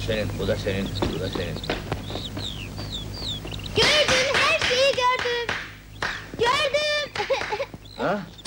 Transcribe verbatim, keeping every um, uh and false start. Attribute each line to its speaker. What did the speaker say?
Speaker 1: senin, bu da senin, bu da senin.
Speaker 2: Gördüm, her şeyi gördüm! Gördüm!
Speaker 1: Ha?